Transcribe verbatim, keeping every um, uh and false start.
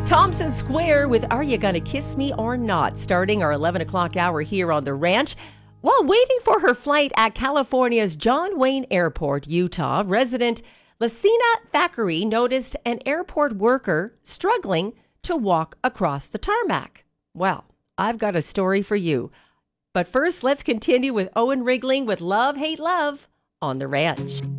Thompson Square with Are You Gonna Kiss Me or Not, starting our eleven o'clock hour here on the ranch. While waiting for her flight at California's John Wayne Airport, Utah, resident Lacina Thackeray noticed an airport worker struggling to walk across the tarmac. Well, I've got a story for you. But first, let's continue with Owen Rigling with Love, Hate, Love on the ranch.